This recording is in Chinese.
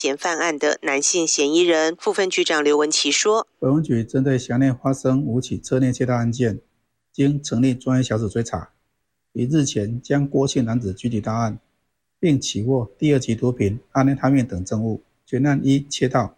嫌犯案的男性嫌疑人。副分局长刘文琪说， 本分局针对辖内发生5起车内窃盗案件，经成立专业小组追查，于日前将郭姓男子拘提到案，并起获第2级毒品、安非他命等证物，全案依窃盗、